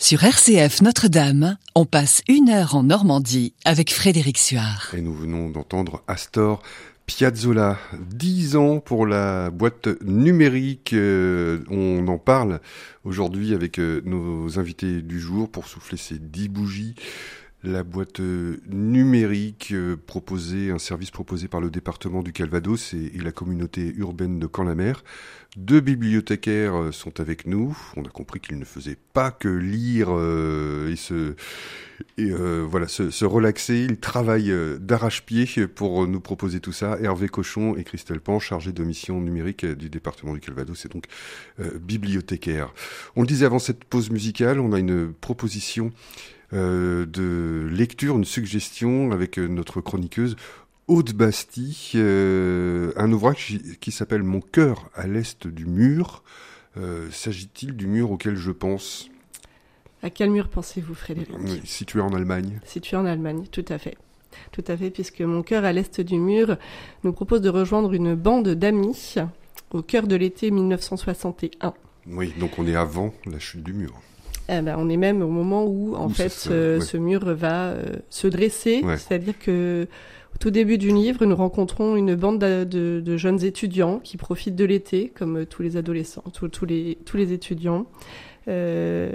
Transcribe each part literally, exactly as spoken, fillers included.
Sur R C F Notre-Dame, on passe une heure en Normandie avec Frédéric Suard. Et nous venons d'entendre Astor Piazzolla. Dix ans pour la boîte numérique. Euh, on en parle aujourd'hui avec euh, nos invités du jour pour souffler ces dix bougies. La boîte numérique euh, proposée, un service proposé par le département du Calvados et, et la communauté urbaine de Camp-la-Mer. Deux bibliothécaires euh, sont avec nous. On a compris qu'ils ne faisaient pas que lire euh, et se et euh, voilà se, se relaxer. Ils travaillent euh, d'arrache-pied pour nous proposer tout ça. Hervé Cochon et Christelle Pan, chargés de mission numérique du département du Calvados, et donc euh, bibliothécaires. On le disait avant cette pause musicale, on a une proposition Euh, de lecture, une suggestion avec euh, notre chroniqueuse Aude Bastille, euh, un ouvrage qui, qui s'appelle Mon cœur à l'est du mur. Euh, s'agit-il du mur auquel je pense ? À quel mur pensez-vous, Frédéric ? Oui, situé en Allemagne. Situé en Allemagne, tout à fait. Tout à fait, puisque Mon cœur à l'est du mur nous propose de rejoindre une bande d'amis au cœur de l'été dix-neuf cent soixante et un. Oui, donc on est avant la chute du mur. Eh ben, on est même au moment où, en où fait, se, euh, ouais. ce mur va euh, se dresser. Ouais. C'est-à-dire que, au tout début du livre, nous rencontrons une bande de, de, de jeunes étudiants qui profitent de l'été, comme euh, tous les adolescents, tous, tous, les, tous les étudiants. Euh,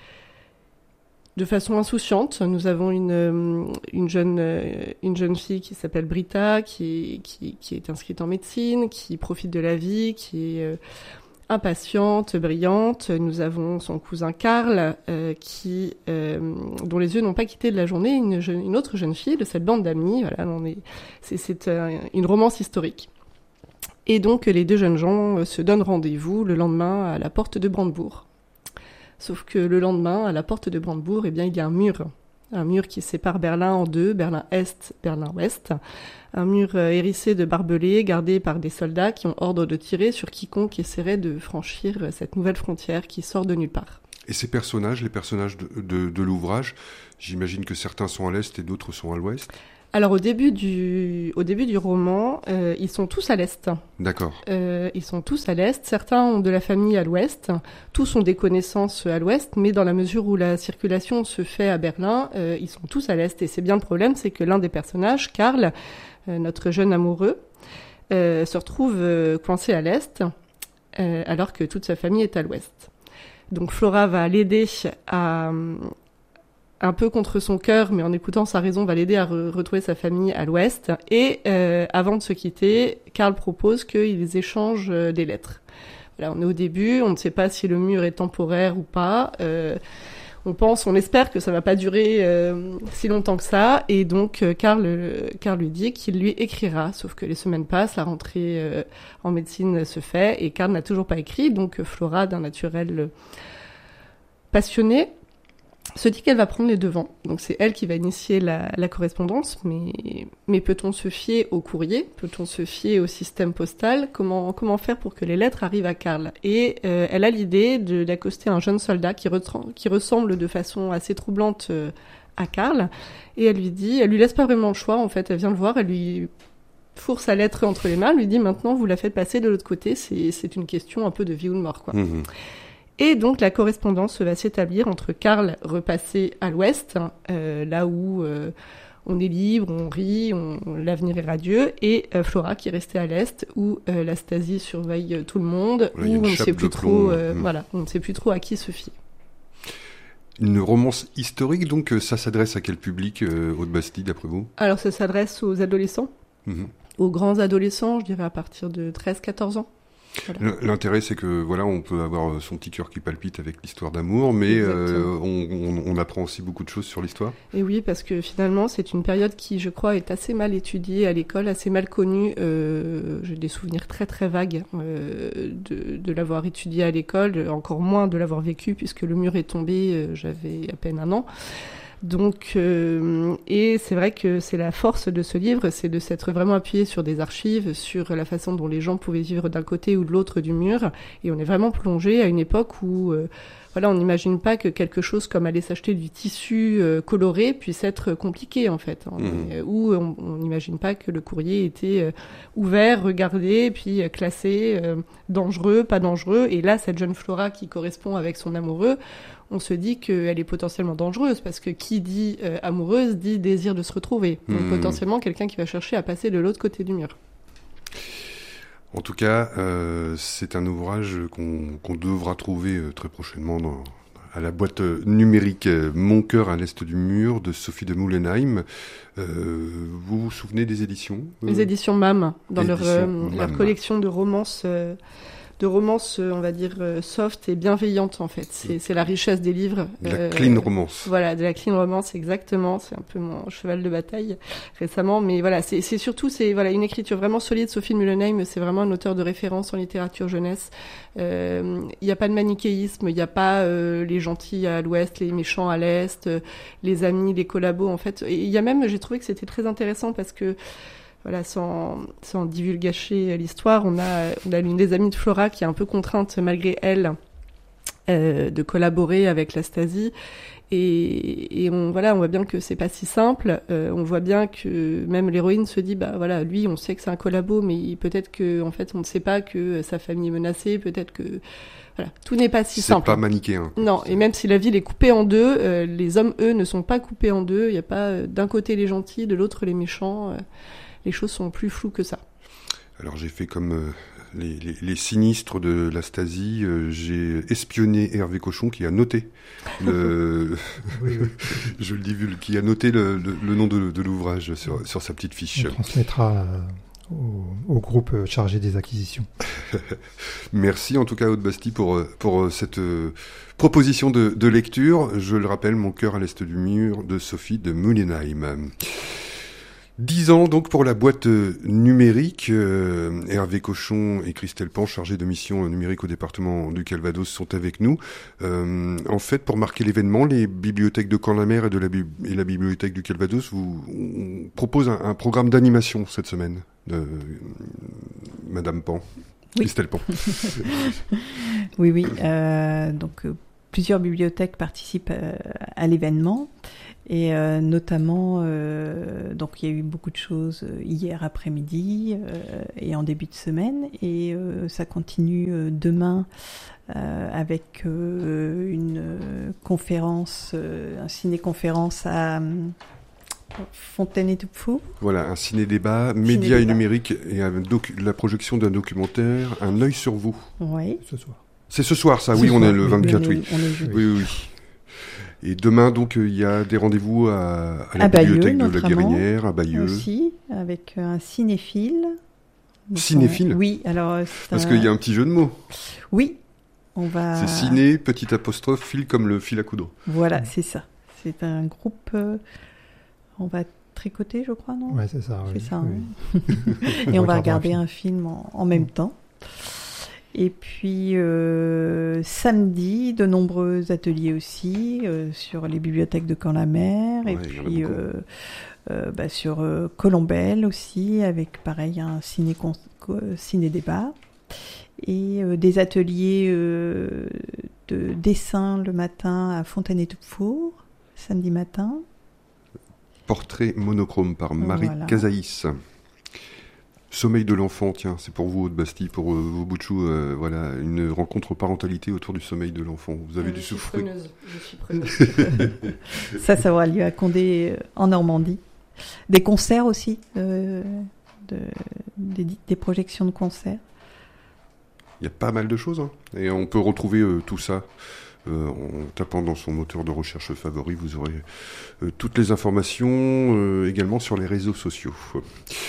de façon insouciante, nous avons une, une, jeune, une jeune fille qui s'appelle Britta, qui, qui, qui est inscrite en médecine, qui profite de la vie, qui est... Euh, impatiente, brillante. Nous avons son cousin Karl, euh, qui, euh, dont les yeux n'ont pas quitté de la journée une, jeune, une autre jeune fille de cette bande d'amis. Voilà, on est, c'est, c'est euh, une romance historique. Et donc, les deux jeunes gens euh, se donnent rendez-vous le lendemain à la porte de Brandebourg. Sauf que le lendemain, à la porte de Brandebourg, eh bien, il y a un mur. Un mur qui sépare Berlin en deux, Berlin-Est, Berlin-Ouest. Un mur hérissé de barbelés, gardé par des soldats qui ont ordre de tirer sur quiconque essaierait de franchir cette nouvelle frontière qui sort de nulle part. Et ces personnages, les personnages de, de, de l'ouvrage, j'imagine que certains sont à l'Est et d'autres sont à l'Ouest ? Alors au début du, au début du roman, euh, ils sont tous à l'Est. D'accord. Euh, ils sont tous à l'Est. Certains ont de la famille à l'Ouest. Tous ont des connaissances à l'Ouest, mais dans la mesure où la circulation se fait à Berlin, euh, ils sont tous à l'Est. Et c'est bien le problème, c'est que l'un des personnages, Karl, euh, notre jeune amoureux, euh, se retrouve euh, coincé à l'Est, euh, alors que toute sa famille est à l'Ouest. Donc Flora va l'aider à... un peu contre son cœur, mais en écoutant sa raison, va l'aider à re- retrouver sa famille à l'ouest. Et euh, avant de se quitter, Karl propose qu'ils échangent euh, des lettres. Voilà, on est au début, on ne sait pas si le mur est temporaire ou pas. Euh, on pense, on espère que ça va pas durer euh, si longtemps que ça. Et donc, euh, Karl, euh, Karl lui dit qu'il lui écrira. Sauf que les semaines passent, la rentrée euh, en médecine se fait, et Karl n'a toujours pas écrit. Donc, Flora, d'un naturel euh, passionné, se dit qu'elle va prendre les devants. Donc c'est elle qui va initier la, la correspondance, mais, mais peut-on se fier au courrier ? Peut-on se fier au système postal ? Comment, comment faire pour que les lettres arrivent à Karl ? Et euh, elle a l'idée de, d'accoster un jeune soldat qui, re- qui ressemble de façon assez troublante euh, à Karl, et elle lui dit, elle lui laisse pas vraiment le choix, en fait, elle vient le voir, elle lui fourre sa lettre entre les mains, elle lui dit, maintenant vous la faites passer de l'autre côté, c'est, c'est une question un peu de vie ou de mort, quoi. Mmh. Et donc la correspondance va s'établir entre Karl repassé à l'ouest, euh, là où euh, on est libre, on rit, on, l'avenir est radieux, et euh, Flora qui est restée à l'est, où euh, la Stasi surveille tout le monde, là, où on ne sait plus trop, euh, mmh. voilà, on ne sait plus trop à qui se fier. Une romance historique, donc ça s'adresse à quel public, euh, Aude Bastille, d'après vous ? Alors ça s'adresse aux adolescents, mmh. aux grands adolescents, je dirais à partir de treize à quatorze ans. Voilà. L'intérêt, c'est que voilà, on peut avoir son petit cœur qui palpite avec l'histoire d'amour, mais euh, on, on, on apprend aussi beaucoup de choses sur l'histoire. Et oui, parce que finalement, c'est une période qui, je crois, est assez mal étudiée à l'école, assez mal connue. Euh, j'ai des souvenirs très très vagues euh, de, de l'avoir étudiée à l'école, encore moins de l'avoir vécu, puisque le mur est tombé, euh, j'avais à peine un an. Donc, euh, et c'est vrai que c'est la force de ce livre, c'est de s'être vraiment appuyé sur des archives, sur la façon dont les gens pouvaient vivre d'un côté ou de l'autre du mur. Et on est vraiment plongé à une époque où, euh, voilà, on n'imagine pas que quelque chose comme aller s'acheter du tissu euh, coloré puisse être compliqué, en fait. Hein, Mmh. et, où on n'imagine pas que le courrier était euh, ouvert, regardé, puis euh, classé, euh, dangereux, pas dangereux. Et là, cette jeune Flora qui correspond avec son amoureux, on se dit qu'elle est potentiellement dangereuse, parce que qui dit euh, amoureuse dit désir de se retrouver. Donc Mmh. potentiellement quelqu'un qui va chercher à passer de l'autre côté du mur. En tout cas, euh, c'est un ouvrage qu'on qu'on devra trouver euh, très prochainement dans, à la boîte euh, numérique euh, Mon cœur à l'est du mur de Sophie de Moulenheim. Euh, vous vous souvenez des éditions euh, Les éditions M A M, dans leur, Éditions euh, leur M A M. collection de romances... euh, de romances, euh, on va dire, euh, soft et bienveillantes, en fait. C'est, c'est la richesse des livres. De la Euh, clean romance. Voilà, de la clean romance, exactement. C'est un peu mon cheval de bataille récemment. Mais voilà, c'est, c'est surtout c'est, voilà, une écriture vraiment solide. Sophie de Moulenheim, c'est vraiment un auteur de référence en littérature jeunesse. Il euh, n'y a pas de manichéisme, il n'y a pas euh, les gentils à l'ouest, les méchants à l'est, euh, les amis, les collabos, en fait. Il y a même, j'ai trouvé que c'était très intéressant parce que voilà, sans, sans divulgacher l'histoire, on a, on a l'une des amies de Flora qui est un peu contrainte, malgré elle, euh, de collaborer avec la Stasi. Et, et on, voilà, on voit bien que c'est pas si simple. Euh, on voit bien que même l'héroïne se dit, bah voilà, lui, on sait que c'est un collabo, mais peut-être que, en fait, on ne sait pas que sa famille est menacée, peut-être que, voilà, tout n'est pas si C'est simple. pas manichéen. Non, et même si la ville est coupée en deux, euh, les hommes, eux, ne sont pas coupés en deux. Il n'y a pas euh, d'un côté les gentils, de l'autre les méchants. Euh, les choses sont plus floues que ça. Alors j'ai fait comme euh, les, les, les sinistres de la Stasi, euh, j'ai espionné Hervé Cochon qui a noté le, Oui, oui. je le divulgue, qui a noté le, le, le nom de, de l'ouvrage sur, sur sa petite fiche. On transmettra euh, au, au groupe chargé des acquisitions. Merci en tout cas Aude Bastille pour, pour cette euh, proposition de, de lecture. Je le rappelle, Mon cœur à l'est du mur de Sophie de Moulenheim. Dix ans donc pour la boîte numérique. Euh, Hervé Cochon et Christelle Pan, chargés de mission numérique au département du Calvados, sont avec nous. Euh, en fait, pour marquer l'événement, les bibliothèques de Caen-la-Mer et, de la, et la bibliothèque du Calvados vous on propose un, un programme d'animation cette semaine. De, euh, Madame Pan, oui. Christelle Pan. oui, oui. Euh, donc euh, plusieurs bibliothèques participent euh, à l'événement. Et euh, notamment, euh, donc il y a eu beaucoup de choses hier après-midi euh, et en début de semaine, et euh, ça continue euh, demain euh, avec euh, une euh, conférence, euh, un ciné-conférence à euh, Fontaine-et-Touffou. Voilà, un ciné-débat, médias et numérique, et un docu- la projection d'un documentaire, Un œil sur vous. Oui. Ce soir. C'est ce soir, ça, Ce oui, soir, on est le oui, vingt-quatre, on est, oui. on est jeudi. Oui, oui, oui. Et demain, donc, il y a des rendez-vous à, à la À Bayeux, bibliothèque de la notamment, Guérinière, à Bayeux. Aussi, avec un cinéphile. Donc, Cinéphile ? on- Oui, alors... c'est Parce un- qu'il y a un petit jeu de mots. Oui, on va... C'est ciné, petit apostrophe, fil comme le fil à coudre. Voilà, c'est ça. C'est un groupe... euh, on va tricoter, je crois, non ? Ouais, c'est ça. C'est oui, ça, oui. Et on va regardera regarder un un film en, en même temps. Et puis euh, samedi, de nombreux ateliers aussi euh, sur les bibliothèques de Caen-la-Mer. Ouais, et il y en a puis beaucoup. euh, euh, bah, sur euh, Colombelle aussi, avec pareil un ciné, ciné débat. Et euh, des ateliers euh, de dessin le matin à Fontaine-et-Touffou, samedi matin. Portrait monochrome par Marie Voilà. Casaïs. Sommeil de l'enfant, tiens, c'est pour vous, Aude Bastille, pour euh, vos bouts de chou, euh, voilà, une rencontre parentalité autour du sommeil de l'enfant. Vous avez Euh, dû je suis souffrir. preneuse, je suis preneuse. Ça, ça aura lieu à Condé, euh, en Normandie. Des concerts aussi, euh, de, des, des projections de concerts. Il y a pas mal de choses, hein. Et on peut retrouver euh, tout ça euh, en tapant dans son moteur de recherche favori. Vous aurez euh, toutes les informations euh, également sur les réseaux sociaux.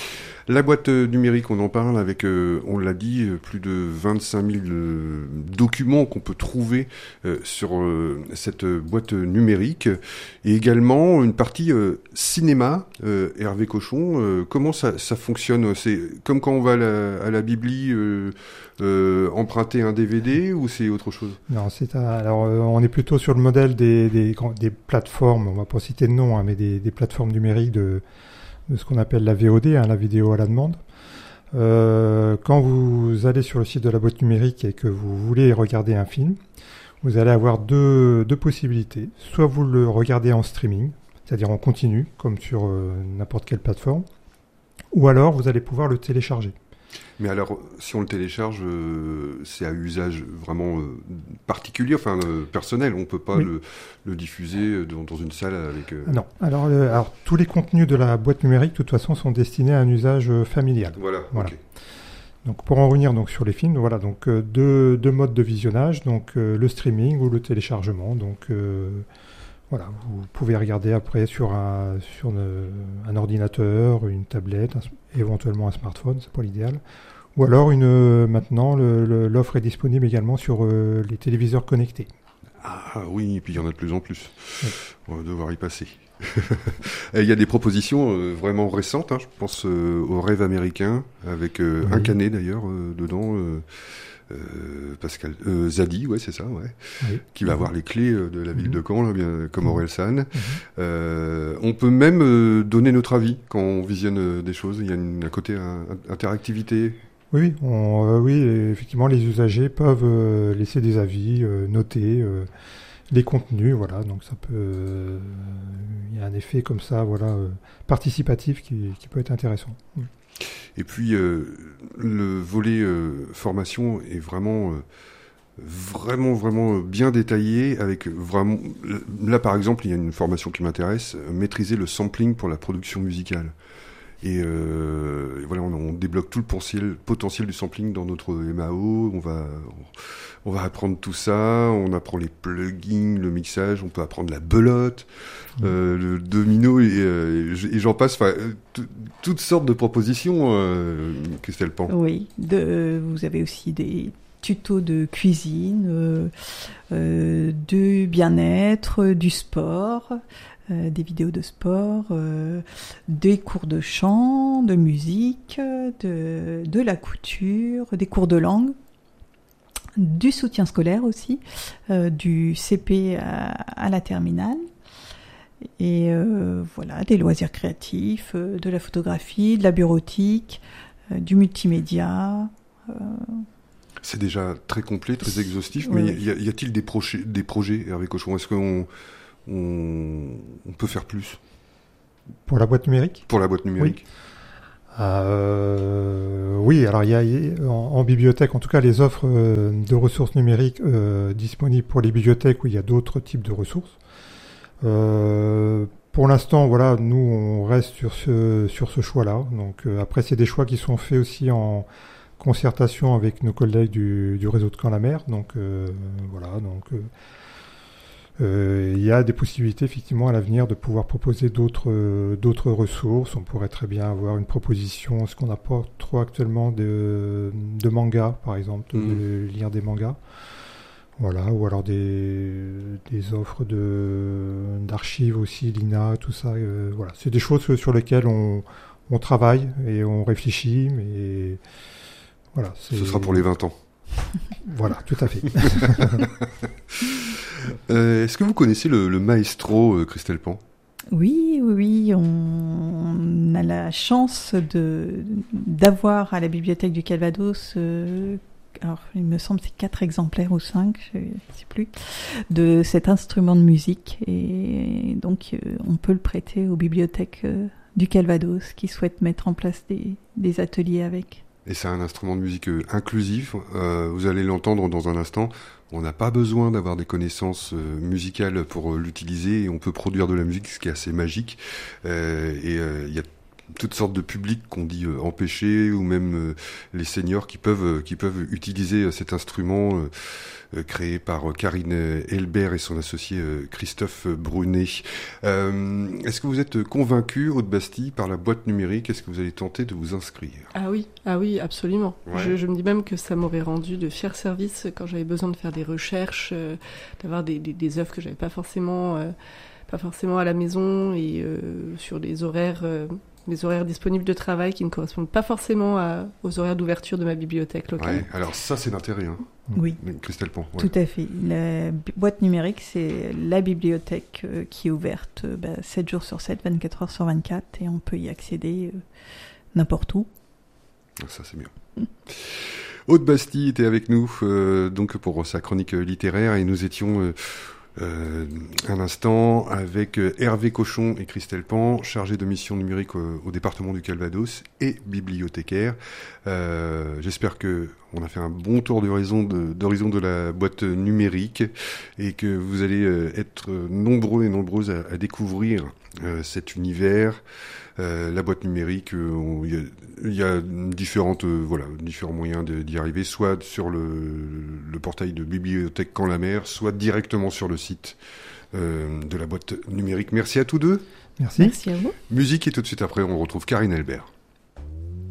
La boîte numérique, on en parle avec, euh, on l'a dit, plus de vingt-cinq mille euh, documents qu'on peut trouver euh, sur euh, cette boîte numérique. Et également une partie euh, cinéma, euh, Hervé Cochon. Euh, comment ça, ça fonctionne ? C'est comme quand on va à la, à la Bibli euh, euh, emprunter un D V D ou c'est autre chose ? Non, c'est un, alors euh, on est plutôt sur le modèle des, des, des plateformes, on va pas citer de nom, hein, mais des, des plateformes numériques de, de ce qu'on appelle la V O D, hein, la vidéo à la demande. Euh, quand vous allez sur le site de la boîte numérique et que vous voulez regarder un film, vous allez avoir deux, deux possibilités. Soit vous le regardez en streaming, c'est-à-dire en continu, comme sur euh, n'importe quelle plateforme, ou alors vous allez pouvoir le télécharger. Mais alors, si on le télécharge, euh, c'est à usage vraiment euh, particulier, enfin euh, personnel. On ne peut pas oui. le, le diffuser dans, dans une salle avec... Euh... Non. Alors, euh, alors, tous les contenus de la boîte numérique, de toute façon, sont destinés à un usage euh, familial. Voilà, voilà. ok. Donc, pour en revenir donc, sur les films, voilà, donc, euh, deux, deux modes de visionnage, donc euh, le streaming ou le téléchargement. Donc, euh, voilà, vous pouvez regarder après sur un, sur une, un ordinateur, une tablette, un, éventuellement un smartphone, c'est pas l'idéal. Ou alors, une, maintenant, le, le, l'offre est disponible également sur euh, les téléviseurs connectés. Ah oui, et puis il y en a de plus en plus. Oui. On va devoir y passer. Il y a des propositions euh, vraiment récentes, hein. Je pense euh, au Rêve américain, avec euh, oui. un canet d'ailleurs euh, dedans. Euh, Euh, Pascal euh, Zadi, ouais, c'est ça, ouais, oui. qui va mmh. avoir les clés euh, de la ville mmh. de Caen, là, bien, comme Aurel San. Mmh. Euh, on peut même euh, donner notre avis quand on visionne euh, des choses. Il y a une, un côté un, interactivité. Oui, on, euh, oui, effectivement, les usagers peuvent euh, laisser des avis, euh, noter euh, les contenus, voilà. Donc ça peut, euh, il y a un effet comme ça, voilà, euh, participatif qui, qui peut être intéressant. Mmh. Et puis, euh, le volet euh, formation est vraiment, euh, vraiment, vraiment bien détaillé. Avec vraiment, là, par exemple, il y a une formation qui m'intéresse, euh, maîtriser le sampling pour la production musicale. Et, euh, et voilà, on, on débloque tout le potentiel, potentiel du sampling dans notre M A O. On va, on, on va apprendre tout ça. On apprend les plugins, le mixage. On peut apprendre la belote, mmh. euh, le domino et, euh, et j'en passe. Enfin, t- toutes sortes de propositions, euh, Christelle Pan. Oui, de, euh, vous avez aussi des tutos de cuisine, euh, euh, de bien-être, du sport. Euh, des vidéos de sport, euh, des cours de chant, de musique, de, de la couture, des cours de langue, du soutien scolaire aussi, euh, du C P à, à la terminale, et euh, voilà, des loisirs créatifs, euh, de la photographie, de la bureautique, euh, du multimédia. Euh... C'est déjà très complet, très exhaustif, mais oui. y, a, y a-t-il des, proje- des projets, Hervé Cochon ? Est-ce qu'on On, on peut faire plus. Pour la boîte numérique ? Pour la boîte numérique. Oui, euh, oui alors il y a en, en bibliothèque, en tout cas, les offres euh, de ressources numériques euh, disponibles pour les bibliothèques où il y a d'autres types de ressources. Euh, pour l'instant, voilà, nous, on reste sur ce, sur ce choix-là. Donc, euh, après, c'est des choix qui sont faits aussi en concertation avec nos collègues du, du réseau de Caen-la-Mer. Donc, euh, voilà, donc... Euh, Euh, il y a des possibilités effectivement à l'avenir de pouvoir proposer d'autres euh, d'autres ressources. On pourrait très bien avoir une proposition, ce qu'on n'a pas trop actuellement de, de mangas par exemple, de, mmh. de lire des mangas, voilà, ou alors des des offres de d'archives aussi, l'I N A, tout ça. Euh, voilà, c'est des choses sur lesquelles on on travaille et on réfléchit, mais voilà. C'est... Ce sera pour les vingt ans. Voilà, tout à fait. euh, est-ce que vous connaissez le, le maestro, euh, Christelle Pan ? Oui, oui, oui. On a la chance de, d'avoir à la bibliothèque du Calvados, euh, alors il me semble c'est quatre exemplaires ou cinq, je ne sais plus, de cet instrument de musique. Et donc euh, on peut le prêter aux bibliothèques euh, du Calvados qui souhaitent mettre en place des, des ateliers avec. Et c'est un instrument de musique euh, inclusif, euh, vous allez l'entendre dans un instant. On n'a pas besoin d'avoir des connaissances euh, musicales pour euh, l'utiliser et on peut produire de la musique, ce qui est assez magique. Euh, et il euh, y a toutes sortes de publics qu'on dit euh, empêchés, ou même euh, les seniors qui peuvent euh, qui peuvent utiliser euh, cet instrument euh, euh, créé par euh, Karine Elbert et son associé euh, Christophe Brunet. Euh, est-ce que vous êtes convaincu, Haute-Bastille, par la boîte numérique? Est-ce que vous allez tenter de vous inscrire? Ah oui, ah oui, absolument. Ouais. Je, je me dis même que ça m'aurait rendu de fiers services quand j'avais besoin de faire des recherches, euh, d'avoir des, des, des œuvres que j'avais pas forcément, euh, pas forcément à la maison, et euh, sur des horaires, euh, des horaires disponibles de travail qui ne correspondent pas forcément à, aux horaires d'ouverture de ma bibliothèque locale. Ouais, alors ça, c'est l'intérêt, hein. Oui. Christelle Pont. Ouais. Tout à fait. La bi- boîte numérique, c'est la bibliothèque euh, qui est ouverte euh, bah, sept jours sur sept, vingt-quatre heures sur vingt-quatre, et on peut y accéder euh, n'importe où. Ça, c'est bien. Mm. Haute-Bastille était avec nous euh, donc pour sa chronique littéraire, et nous étions euh, euh, un instant avec Hervé Cochon et Christelle Pan, chargés de mission numérique au, au département du Calvados et bibliothécaires. Euh, j'espère que on a fait un bon tour d'horizon de, d'horizon de la boîte numérique, et que vous allez euh, être nombreux et nombreuses à, à découvrir euh, cet univers. Euh, la boîte numérique, il euh, y, y a différentes, euh, voilà, différents moyens de, d'y arriver, soit sur le, le portail de Bibliothèque Caen-la-Mer, soit directement sur le site euh, de la boîte numérique. Merci à tous deux. Merci. Merci à vous. Musique, et tout de suite après, on retrouve Karine Elbert.